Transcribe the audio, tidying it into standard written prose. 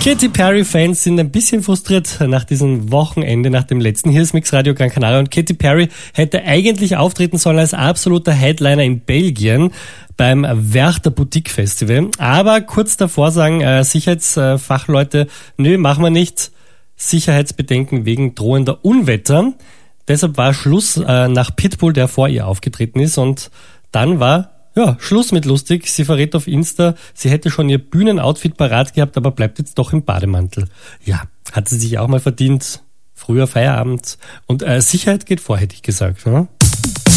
Katy Perry-Fans sind ein bisschen frustriert nach diesem Wochenende, nach dem letzten. Hier ist Mix Radio Gran Canaria und Katy Perry hätte eigentlich auftreten sollen als absoluter Headliner in Belgien beim Werchter Boutique Festival. Aber kurz davor sagen Sicherheitsfachleute, nö, machen wir nicht. Sicherheitsbedenken wegen drohender Unwetter. Deshalb war Schluss nach Pitbull, der vor ihr aufgetreten ist, und dann war Schluss mit lustig. Sie verrät auf Insta, sie hätte schon ihr Bühnenoutfit parat gehabt, aber bleibt jetzt doch im Bademantel. Ja, hat sie sich auch mal verdient. Früher Feierabend. Und Sicherheit geht vor, hätte ich gesagt. Ne?